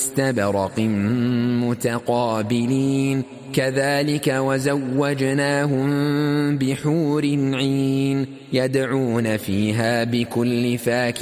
استبرق متقابلين كذلك وزوجناهم بحور عين يدعون فيها بكل فاكهة